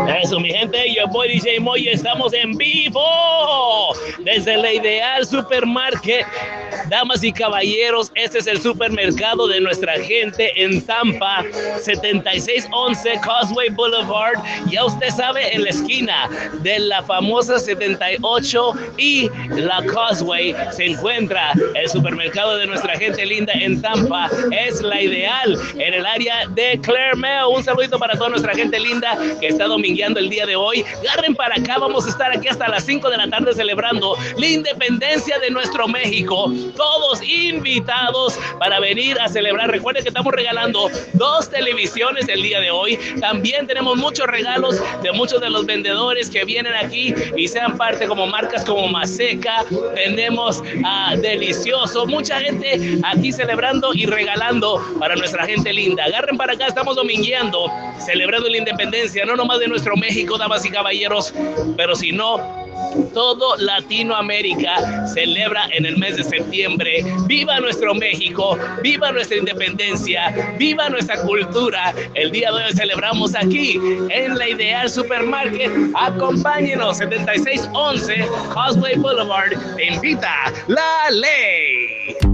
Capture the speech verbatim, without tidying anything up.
Eso, mi gente, yo soy D J Moy, estamos en vivo desde la Ideal Supermarket. Damas y caballeros, este es el supermercado de nuestra gente en Tampa, setenta y seis once Causeway Boulevard. Ya usted sabe, en la esquina de la famosa setenta y ocho y la Causeway se encuentra el supermercado de nuestra gente linda en Tampa. Es la Ideal en el área de Claremont. Un saludito para toda nuestra gente linda que está domingueando el día de hoy. Agarren para acá, vamos a estar aquí hasta las cinco de la tarde celebrando la independencia de nuestro México. Todos invitados para venir a celebrar. Recuerden que estamos regalando dos televisiones el día de hoy. También tenemos muchos regalos de muchos de los vendedores que vienen aquí y sean parte, como marcas como Maseca. Tenemos a Delicioso. Mucha gente aquí celebrando y regalando para nuestra gente linda. Agarren para acá, estamos domingueando, celebrando la independencia, no nomás de nuestro México, damas y caballeros, pero si no, todo Latinoamérica celebra en el mes de septiembre. ¡Viva nuestro México! ¡Viva nuestra independencia! ¡Viva nuestra cultura! El día de hoy celebramos aquí en la Ideal Supermarket. Acompáñenos, setenta y seis once Causeway Boulevard. Te invita la ley.